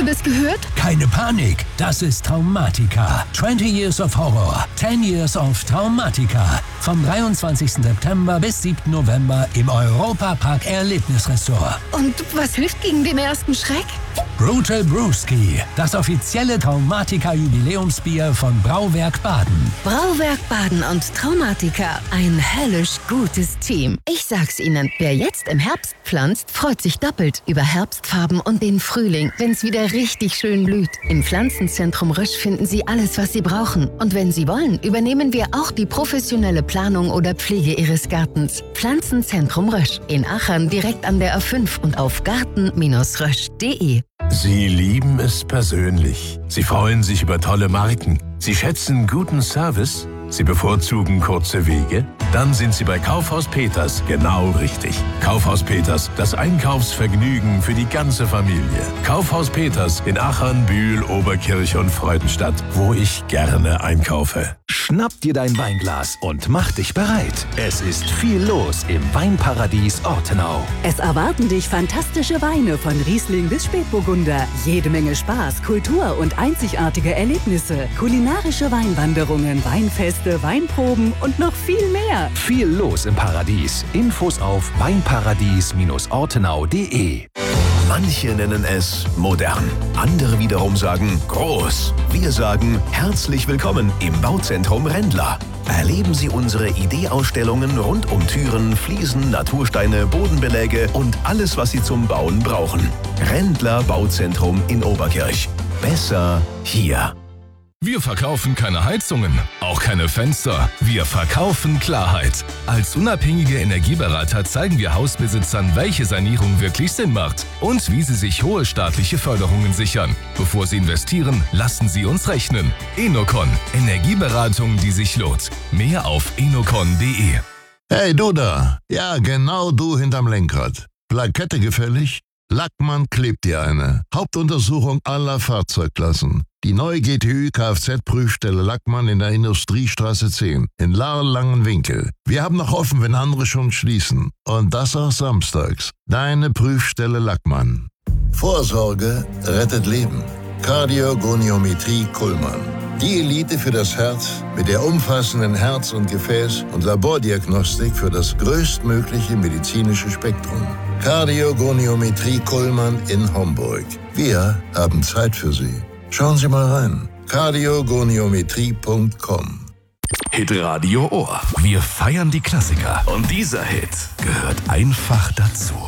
du das gehört? Keine Panik, das ist Traumatica. 20 Years of Horror, 10 Years of Traumatica. Vom 23. September bis 7. November im Europa-Park Erlebnisressort. Und was hilft gegen den ersten Schreck? Brutal Brewski, das offizielle Traumatica-Jubiläumsbier von Brauwerk Baden. Brauwerk Baden und Traumatica, ein höllisch gutes Team. Ich sag's Ihnen, wer jetzt im Herbst pflanzt, freut sich doppelt über Herbstfarben und den Frühling, wenn's wieder richtig schön blüht. Im Pflanzenzentrum Rösch finden Sie alles, was Sie brauchen. Und wenn Sie wollen, übernehmen wir auch die professionelle Planung oder Pflege Ihres Gartens. Pflanzenzentrum Rösch in Achern direkt an der A5 und auf garten-rösch.de. Sie lieben es persönlich. Sie freuen sich über tolle Marken. Sie schätzen guten Service. Sie bevorzugen kurze Wege? Dann sind Sie bei Kaufhaus Peters genau richtig. Kaufhaus Peters, das Einkaufsvergnügen für die ganze Familie. Kaufhaus Peters in Achern, Bühl, Oberkirch und Freudenstadt, wo ich gerne einkaufe. Schnapp dir dein Weinglas und mach dich bereit. Es ist viel los im Weinparadies Ortenau. Es erwarten dich fantastische Weine von Riesling bis Spätburgunder. Jede Menge Spaß, Kultur und einzigartige Erlebnisse. Kulinarische Weinwanderungen, Weinfeste, Weinproben und noch viel mehr. Viel los im Paradies. Infos auf weinparadies-ortenau.de. Manche nennen es modern, andere wiederum sagen groß. Wir sagen herzlich willkommen im Bauzentrum Rendler. Erleben Sie unsere Ideeausstellungen rund um Türen, Fliesen, Natursteine, Bodenbeläge und alles, was Sie zum Bauen brauchen. Rendler Bauzentrum in Oberkirch. Besser hier. Wir verkaufen keine Heizungen, auch keine Fenster. Wir verkaufen Klarheit. Als unabhängige Energieberater zeigen wir Hausbesitzern, welche Sanierung wirklich Sinn macht und wie sie sich hohe staatliche Förderungen sichern. Bevor sie investieren, lassen sie uns rechnen. Enocon. Energieberatung, die sich lohnt. Mehr auf enocon.de. Hey, du da. Ja, genau du hinterm Lenkrad. Plakette gefällig? Lackmann klebt dir eine. Hauptuntersuchung aller Fahrzeugklassen. Die neue GTÜ Kfz-Prüfstelle Lackmann in der Industriestraße 10 in Langenwinkel. Wir haben noch offen, wenn andere schon schließen. Und das auch samstags. Deine Prüfstelle Lackmann. Vorsorge rettet Leben. Kardiogoniometrie Kullmann. Die Elite für das Herz mit der umfassenden Herz- und Gefäß- und Labordiagnostik für das größtmögliche medizinische Spektrum. Kardiogoniometrie Kullmann in Homburg. Wir haben Zeit für Sie. Schauen Sie mal rein. Kardiogoniometrie.com. Hitradio Ohr. Wir feiern die Klassiker. Und dieser Hit gehört einfach dazu.